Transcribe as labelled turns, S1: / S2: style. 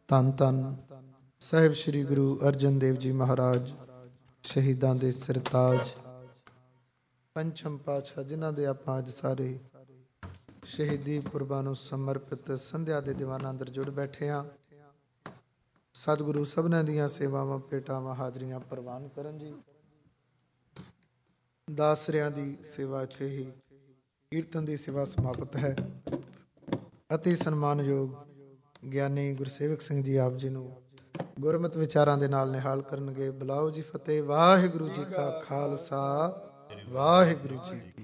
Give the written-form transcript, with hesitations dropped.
S1: ਧੰਨ ਧੰਨ ਸਾਹਿਬ ਸ੍ਰੀ ਗੁਰੂ ਅਰਜਨ ਦੇਵ ਜੀ ਮਹਾਰਾਜ, ਸ਼ਹੀਦਾਂ ਦੇ ਸਿਰਤਾਜ, ਪੰਚਮ ਪਾਤਸ਼ਾਹ, ਜਿਨ੍ਹਾਂ ਦੇ ਆਪਾਂ ਅੱਜ ਸਾਰੇ ਸ਼ਹੀਦੀ ਪੁਰਬਾਂ ਨੂੰ ਸਮਰਪਿਤ ਸੰਧਿਆ ਦੇ ਦੀਵਾਨਾਂ ਅੰਦਰ ਜੁੜ ਬੈਠੇ ਹਾਂ। ਸਤਿਗੁਰੂ ਸਭਨਾਂ ਦੀਆਂ ਸੇਵਾਵਾਂ, ਭੇਟਾਵਾਂ, ਹਾਜ਼ਰੀਆਂ ਪ੍ਰਵਾਨ ਕਰਨ ਜੀ। ਦਾਸਰਿਆਂ ਦੀ ਸੇਵਾ ਇੱਥੇ ਹੀ ਕੀਰਤਨ ਦੀ ਸੇਵਾ ਸਮਾਪਤ ਹੈ। ਅਤੀ ਸਨਮਾਨਯੋਗ ਗਿਆਨੀ ਗੁਰਸੇਵਕ ਸਿੰਘ ਜੀ ਆਪ ਜੀ ਨੂੰ ਗੁਰਮਤਿ ਵਿਚਾਰਾਂ ਦੇ ਨਾਲ ਨਿਹਾਲ ਕਰਨਗੇ। ਬੁਲਾਓ ਜੀ ਫਤਿਹ। ਵਾਹਿਗੁਰੂ ਜੀ ਕਾ ਖਾਲਸਾ, ਵਾਹਿਗੁਰੂ ਜੀ